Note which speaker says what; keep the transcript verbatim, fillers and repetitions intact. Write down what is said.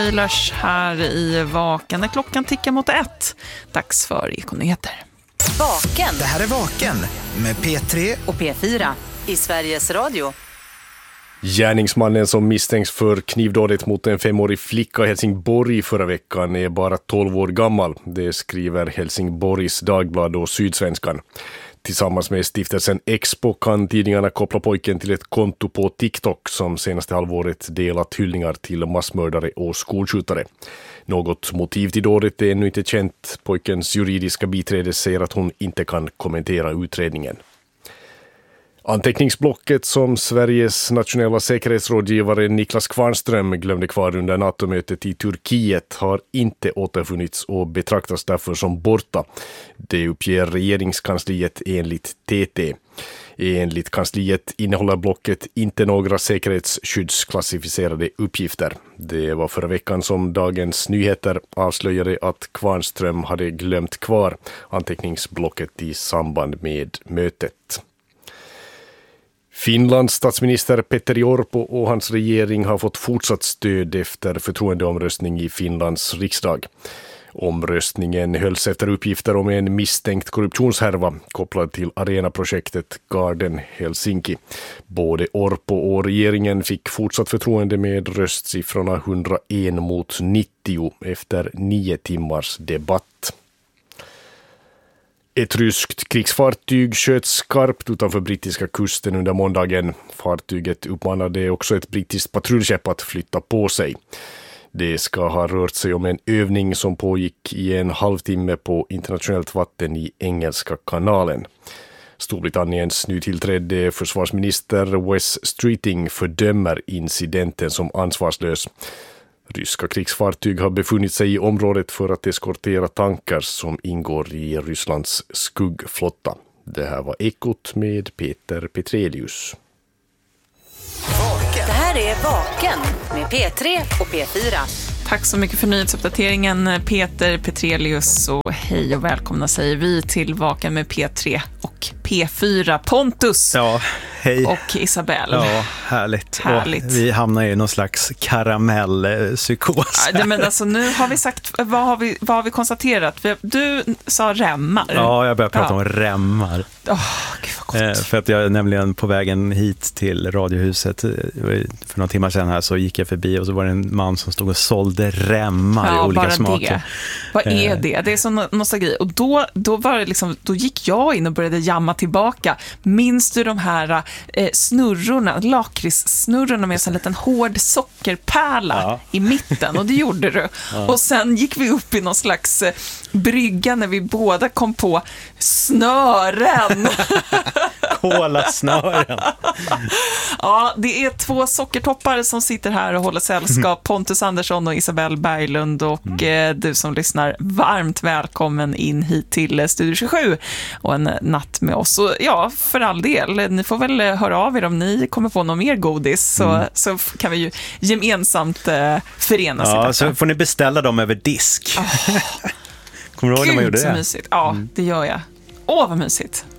Speaker 1: Eilers här i Vaken när klockan tickar mot ett. Dags för Ekonyheter.
Speaker 2: Vaken.
Speaker 3: Det här är Vaken med P tre
Speaker 2: och P fyra i Sveriges Radio.
Speaker 4: Gärningsmannen som misstänks för knivdådet mot en femårig flicka i Helsingborg förra veckan är bara tolv år gammal. Det skriver Helsingborgs Dagblad och Sydsvenskan. Tillsammans med stiftelsen Expo kan tidningarna koppla pojken till ett konto på TikTok som senaste halvåret delat hyllningar till massmördare och skolskjutare. Något motiv till dådet är ännu inte känt. Pojkens juridiska biträde säger att hon inte kan kommentera utredningen. Anteckningsblocket som Sveriges nationella säkerhetsrådgivare Niklas Kvarnström glömde kvar under NATO-mötet i Turkiet har inte återfunnits och betraktas därför som borta. Det uppger regeringskansliet enligt T T. Enligt kansliet innehåller blocket inte några säkerhetsskyddsklassificerade uppgifter. Det var förra veckan som Dagens Nyheter avslöjade att Kvarnström hade glömt kvar anteckningsblocket i samband med mötet. Finlands statsminister Petteri Orpo och hans regering har fått fortsatt stöd efter förtroendeomröstning i Finlands riksdag. Omröstningen hölls efter uppgifter om en misstänkt korruptionshärva kopplad till arenaprojektet Garden Helsinki. Både Orpo och regeringen fick fortsatt förtroende med röstsiffrorna hundraen mot nittio efter nio timmars debatt. Ett ryskt krigsfartyg sköt skarpt utanför brittiska kusten under måndagen. Fartyget uppmanade också ett brittiskt patrullskepp att flytta på sig. Det ska ha rört sig om en övning som pågick i en halvtimme på internationellt vatten i Engelska kanalen. Storbritanniens nytillträdde försvarsminister Wes Streeting fördömer incidenten som ansvarslös. Ryska krigsfartyg har befunnit sig i området för att eskortera tankar som ingår i Rysslands skuggflotta. Det här var Ekot med Peter Petrelius.
Speaker 2: Det här är Vaken med P tre och P fyra.
Speaker 1: Tack så mycket för nyhetsuppdateringen Peter Petrelius och hej och välkomna säger vi till Vaken med P tre och P fyra. Pontus
Speaker 5: ja, hej.
Speaker 1: Och Isabelle.
Speaker 5: Ja, härligt.
Speaker 1: härligt.
Speaker 5: Och vi hamnar i någon slags karamellpsykos.
Speaker 1: Ja, men alltså, nu har vi sagt, vad har vi, vad har vi konstaterat? Du sa remmar.
Speaker 5: Ja, jag börjar prata
Speaker 1: ja.
Speaker 5: om remmar.
Speaker 1: Åh, gud vad gott.
Speaker 5: Eh, för att jag är nämligen på vägen hit till Radiohuset för några timmar sedan här så gick jag förbi och så var det en man som stod och sålde remmar
Speaker 1: ja,
Speaker 5: i olika
Speaker 1: bara
Speaker 5: smaker.
Speaker 1: Det. Vad är det? Det är sån nostalgi. Och då, då, var det liksom, då gick jag in och började jamma tillbaka. Minns du de här eh, snurrorna, lakritssnurrorna med en liten hård sockerpärla ja. i mitten? Och det gjorde du. Ja. Och sen gick vi upp i någon slags eh, brygga när vi båda kom på snören.
Speaker 5: Kolasnören.
Speaker 1: Ja, det är två sockertoppar som sitter här och håller sällskap. Pontus Andersson och Isabelle Berglund och mm. eh, du som lyssnar, varmt välkommen in hit till Studio tjugosju och en natt med oss. Och ja, för all del, ni får väl höra av er om ni kommer på något mer godis så, mm. så kan vi ju gemensamt eh, förenas
Speaker 5: ja,
Speaker 1: i detta.
Speaker 5: Så får ni beställa dem över disk.
Speaker 1: Oh.
Speaker 5: Kommer du ihåg när man gjorde det?
Speaker 1: Gud så mysigt. Ja, mm. det gör jag. Åh, vad mysigt.